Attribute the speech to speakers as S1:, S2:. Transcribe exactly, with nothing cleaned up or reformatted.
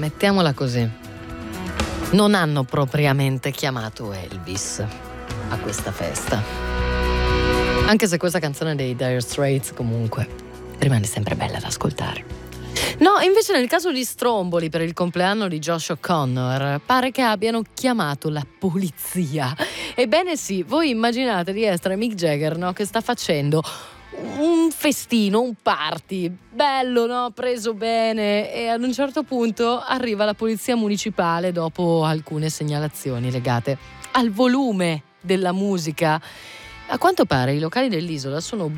S1: mettiamola così. Non hanno propriamente chiamato Elvis a questa festa. Anche se questa canzone dei Dire Straits comunque rimane sempre bella da ascoltare. No, invece nel caso di Stromboli per il compleanno di Josh O'Connor pare che abbiano chiamato la polizia. Ebbene sì, voi immaginate di essere Mick Jagger, no? Che sta facendo un festino, un party bello, no? Preso bene, e ad un certo punto arriva la polizia municipale dopo alcune segnalazioni legate al volume della musica. A quanto pare i locali dell'isola sono